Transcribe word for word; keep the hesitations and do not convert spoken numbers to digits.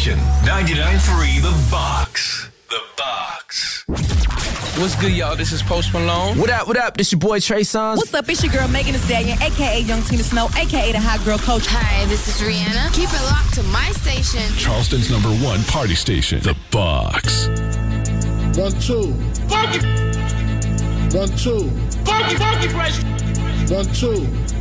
station, ninety-nine point three The Box. The Box. What's good, y'all? This is Post Malone. What up, what up? This your boy Trey Songz. What's up? It's your girl Megan Thee Stallion, a k a. Young Tina Snow, a k a the Hot Girl Coach. Hi, this is Rihanna. Keep it locked to my station. Charleston's number one party station, The Box. One, two. Funky. One, two. Funky, funky fresh. One, two.